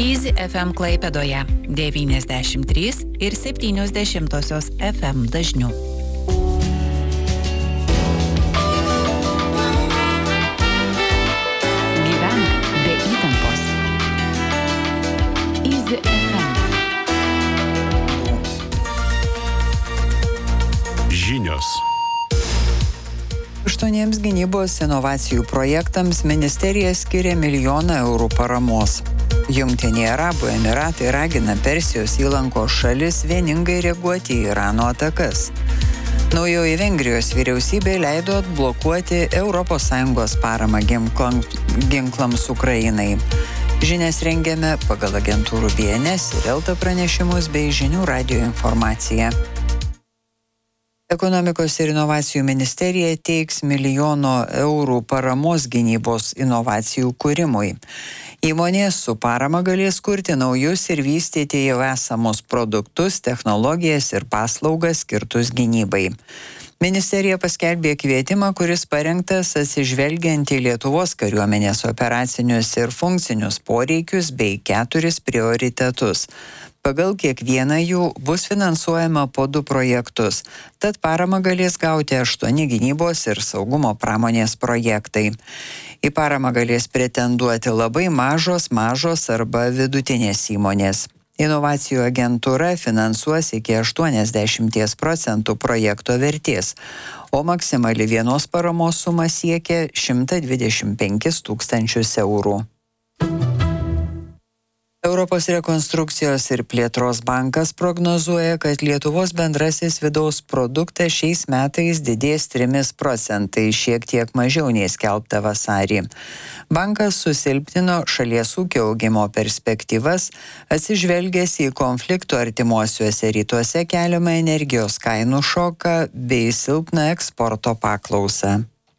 Easy FM Klaipėdoje 93 ir 70 FM dažniu. Gyvenk be įtampos. Easy FM. Žinios. 8 gynybos inovacijų projektams ministerija skiria 1 milijoną eurų paramos. Jungtiniai Arabų Emiratai ragina Persijos įlankos šalis vieningai reaguoti į Irano atakas. Naujoji Vengrijos vyriausybė leido atblokuoti ES paramą ginklams Ukrainai. Žinias rengiame pagal agentūrų BNS ir Elta pranešimus bei Žinių radijo informaciją. Ekonomikos ir inovacijų ministerija teiks 1 milijono eurų paramos gynybos inovacijų kūrimui. Įmonės su parama galės kurti naujus ir vystyti jau esamus produktus, technologijas ir paslaugas skirtus gynybai. Ministerija paskelbė kvietimą, kuris parengtas atsižvelgiant į Lietuvos kariuomenės operacinius ir funkcinius poreikius bei 4 prioritetus. Pagal kiekvieną jų bus finansuojama po 2 projektus, tad paramą galės gauti 8 gynybos ir saugumo pramonės projektai. Į paramą galės pretenduoti labai mažos arba vidutinės įmonės. Inovacijų agentūra finansuos iki 80% projekto vertės, o maksimali vienos paramos suma siekia 125 000 eurų. Europos rekonstrukcijos ir plėtros bankas prognozuoja, kad Lietuvos bendrasis vidaus produktas šiais metais didės 3%, šiek tiek mažiau nei skelbta vasarį. Bankas susilpnino šalies ūkio augimo perspektyvas, atsižvelgęs į konfliktų artimuosiuose rytuose keliamą energijos kainų šoką bei silpną eksporto paklausą.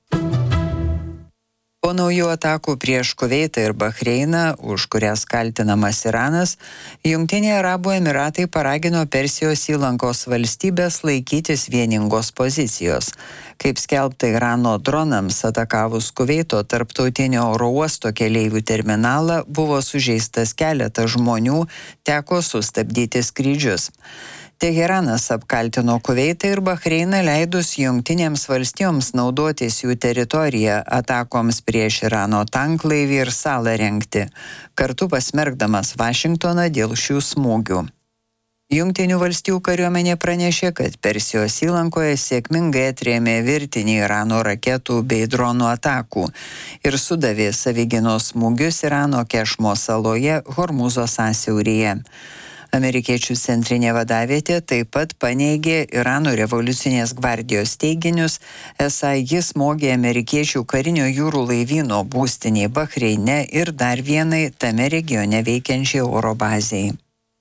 Po naujų atakų prieš Kuveitą ir Bahreiną, už kurias kaltinamas Iranas, Jungtiniai Arabų Emiratai paragino Persijos įlankos valstybės laikytis vieningos pozicijos. Kaip skelbta, Irano dronams atakavus Kuveito tarptautinio oro uosto keleivių terminalą buvo sužeistas keletas žmonių, teko sustabdyti skrydžius. Teheranas apkaltino Kuveitą ir Bahreiną leidus Jungtinėms valstijoms naudotis jų teritoriją atakoms prieš Irano tanklaivį ir salą rengti, kartu pasmerkdamas Vašingtoną dėl šių smūgių. Jungtinių valstijų kariuomenė pranešė, kad Persijos įlankoje sėkmingai atrėmė virtinį Irano raketų bei dronų atakų ir sudavė savigynos smūgius Irano Kešmo saloje Hormūzo sąsiauryje. Amerikiečių centrinė vadavietė taip pat paneigė Irano revoliucinės gvardijos teiginius, esą jis smogė amerikiečių karinio jūrų laivyno būstinei Bahreine ir dar vienai tame regione veikiančiai oro bazei.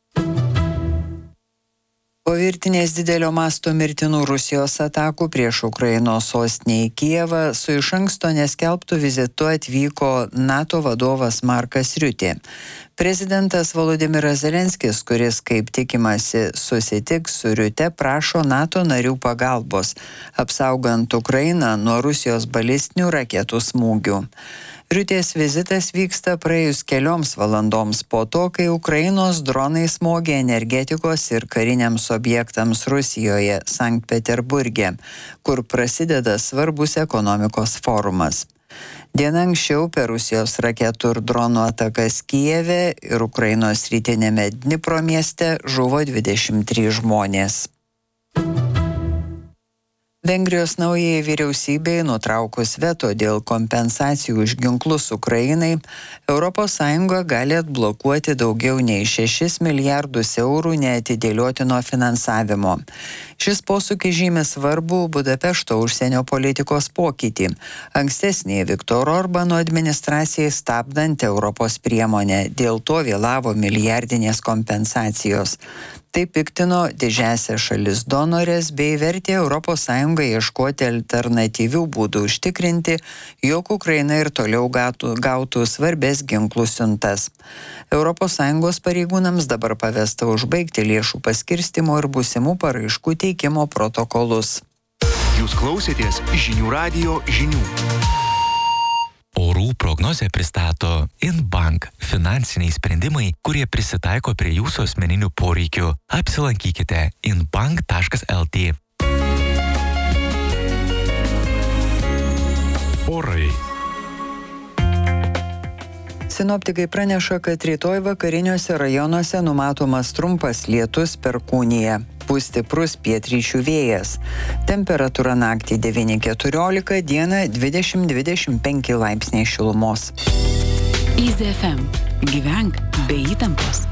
Po virtinės didelio masto mirtinų Rusijos atakų prieš Ukrainos sostinę į Kijevą su iš anksto neskelbtu vizitu atvyko NATO vadovas Markas Riutė. Prezidentas Volodymyras Zelenskis, kuris, kaip tikimasi, susitiks su Riute, prašo NATO narių pagalbos, apsaugant Ukrainą nuo Rusijos balistinių raketų smūgių. Riutės vizitas vyksta praėjus kelioms valandoms po to, kai Ukrainos dronai smogė energetikos ir kariniams objektams Rusijoje, Sankt Peterburge, kur prasideda svarbus ekonomikos forumas. Diena anksčiau per Rusijos raketų ir dronų atakas Kijeve ir Ukrainos rytinėme Dnipro mieste žuvo 23 žmonės. Vengrijos naujai vyriausybei nutraukus veto dėl kompensacijų už ginklus Ukrainai, ES gali atblokuoti daugiau nei 6 milijardus eurų neatidėliotino finansavimo. Šis posūkis žymi svarbų Budapešto užsienio politikos pokytį, ankstesnėje Viktoro Orbano administracijai stabdant Europos priemonę, dėl to vėlavo milijardinės kompensacijos. Tai piktino didžiąsias šalis donorės bei vertė ES ieškoti alternatyvių būdų užtikrinti, jog Ukraina ir toliau gautų svarbės ginklų siuntas. ES pareigūnams dabar pavesta užbaigti lėšų paskirstimo ir būsimų paraiškų teikimo protokolus. Jūs klausėtės Žinių radijo žinių. Orų prognozę pristato InBank Finansiniai sprendimai, kurie prisitaiko prie jūsų asmeninių poreikių. Apsilankykite inbank.lt. Orai. Sinoptikai praneša, kad rytoj vakariniuose rajonuose numatomas trumpas lietus perkūnija. Pūs stiprus pietryčių vėjas. Temperatūra naktį 9-14, dieną 20-25 laipsniai šilumos. Easy FM. Gyvenk be įtampos.